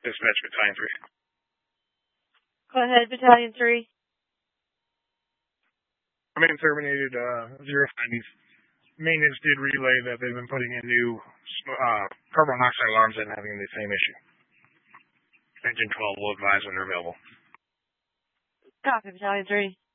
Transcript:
Dispatch Battalion 3. Go ahead, Battalion 3. Remain terminated, 090. Maintenance did relay that they've been putting in new carbon monoxide alarms and having the same issue. Engine 12 will advise when they're available. Copy, Battalion 3.